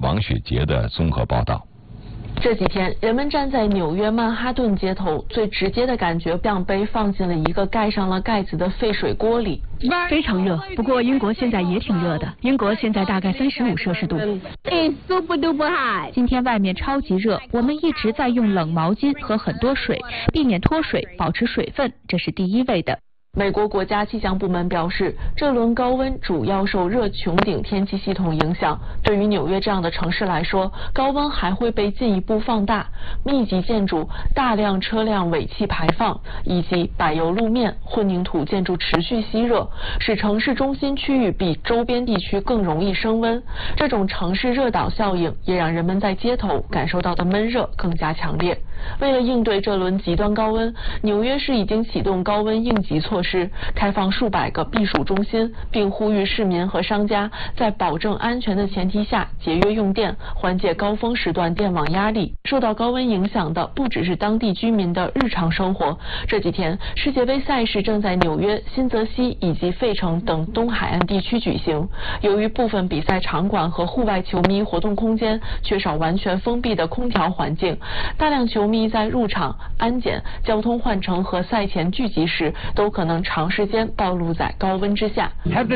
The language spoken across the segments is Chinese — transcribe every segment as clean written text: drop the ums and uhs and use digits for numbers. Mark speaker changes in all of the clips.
Speaker 1: 王雪杰的综合报道。
Speaker 2: 这几天，人们站在纽约曼哈顿街头，最直接的感觉像被放进了一个盖上了盖子的沸水锅里。
Speaker 3: 非常热，不过英国现在也挺热的。英国现在大概35摄氏度。
Speaker 4: super duper high。
Speaker 3: 今天外面超级热，我们一直在用冷毛巾和很多水，避免脱水，保持水分，这是第一位的。
Speaker 2: 美国国家气象部门表示，这轮高温主要受热穹顶天气系统影响。对于纽约这样的城市来说，高温还会被进一步放大。密集建筑、大量车辆尾气排放以及柏油路面、混凝土建筑持续吸热，使城市中心区域比周边地区更容易升温。这种城市热岛效应也让人们在街头感受到的闷热更加强烈。为了应对这轮极端高温，纽约市已经启动高温应急措施，开放数百个避暑中心，并呼吁市民和商家在保证安全的前提下节约用电，缓解高峰时段电网压力。受到高温影响的不只是当地居民的日常生活。这几天，世界杯赛事正在纽约、新泽西以及费城等东海岸地区举行。由于部分比赛场馆和户外球迷活动空间缺少完全封闭的空调环境，大量球迷在入场、安检、交通换乘和赛前聚集时都可能长时间暴露在高温之下。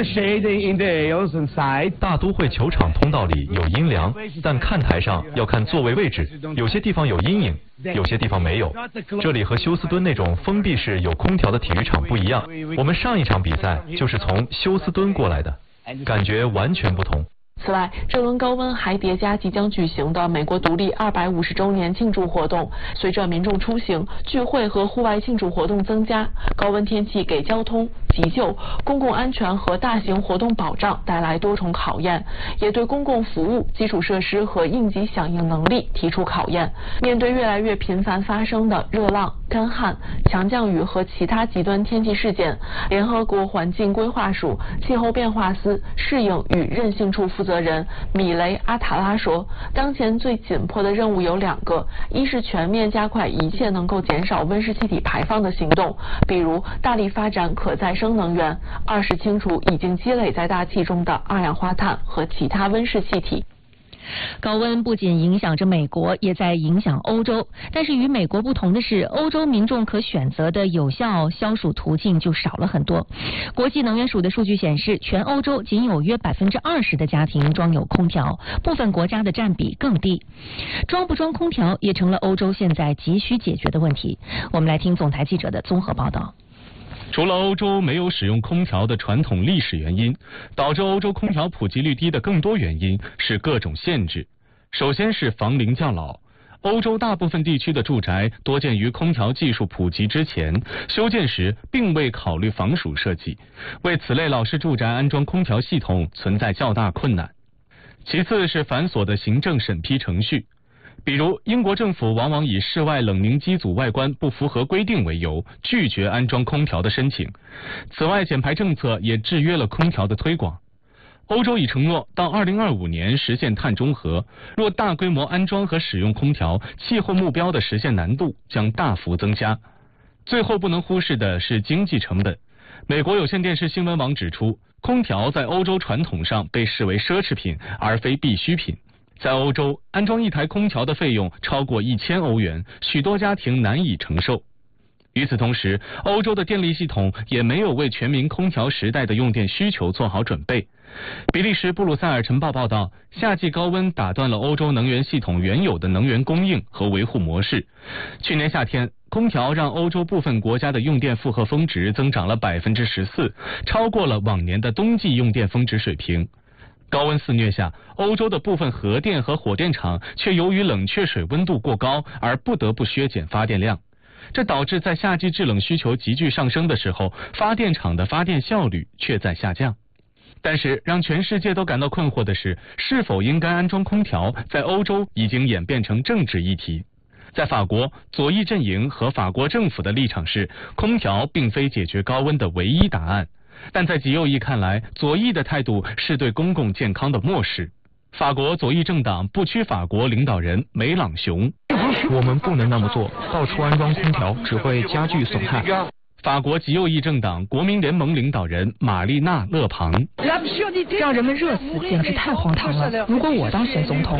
Speaker 5: 大都会球场通道里有阴凉，但看台上要看座位位置，有些地方有阴影，有些地方没有。这里和休斯敦那种封闭式有空调的体育场不一样。我们上一场比赛就是从休斯敦过来的，感觉完全不同。
Speaker 2: 此外，这轮高温还叠加即将举行的美国独立250周年庆祝活动。随着民众出行、聚会和户外庆祝活动增加，高温天气给交通、急救、公共安全和大型活动保障带来多重考验，也对公共服务、基础设施和应急响应能力提出考验。面对越来越频繁发生的热浪、干旱、强降雨和其他极端天气事件，联合国环境规划署气候变化司适应与韧性处负责人米雷阿塔拉说，当前最紧迫的任务有2个，一是全面加快一切能够减少温室气体排放的行动，比如大力发展可再生能源；二是清除已经积累在大气中的二氧化碳和其他温室气体。
Speaker 3: 高温不仅影响着美国，也在影响欧洲。但是与美国不同的是，欧洲民众可选择的有效消暑途径就少了很多。国际能源署的数据显示，全欧洲仅有约20%的家庭装有空调，部分国家的占比更低。装不装空调也成了欧洲现在急需解决的问题。我们来听总台记者的综合报道。
Speaker 6: 除了欧洲没有使用空调的传统历史原因，导致欧洲空调普及率低的更多原因是各种限制。首先是房龄较老，欧洲大部分地区的住宅多建于空调技术普及之前，修建时并未考虑防暑设计，为此类老式住宅安装空调系统存在较大困难。其次是繁琐的行政审批程序。比如，英国政府往往以室外冷凝机组外观不符合规定为由，拒绝安装空调的申请。此外，减排政策也制约了空调的推广。欧洲已承诺到2025年实现碳中和，若大规模安装和使用空调，气候目标的实现难度将大幅增加。最后不能忽视的是经济成本。美国有线电视新闻网指出，空调在欧洲传统上被视为奢侈品，而非必需品。在欧洲，安装一台空调的费用超过1000欧元，许多家庭难以承受。与此同时，欧洲的电力系统也没有为全民空调时代的用电需求做好准备。比利时布鲁塞尔晨报报道，夏季高温打断了欧洲能源系统原有的能源供应和维护模式。去年夏天，空调让欧洲部分国家的用电负荷峰值增长了14%，超过了往年的冬季用电峰值水平。高温肆虐下，欧洲的部分核电和火电厂却由于冷却水温度过高而不得不削减发电量，这导致在夏季制冷需求急剧上升的时候，发电厂的发电效率却在下降。但是让全世界都感到困惑的是，是否应该安装空调在欧洲已经演变成政治议题。在法国，左翼阵营和法国政府的立场是，空调并非解决高温的唯一答案。但在极右翼看来，左翼的态度是对公共健康的漠视。法国左翼政党不屈法国领导人梅朗雄：
Speaker 7: 我们不能那么做，到处安装空调只会加剧损害。
Speaker 6: 法国极右翼政党国民联盟领导人玛丽娜·勒庞：
Speaker 3: 让人们热死简直太荒唐了，如果我当选总统，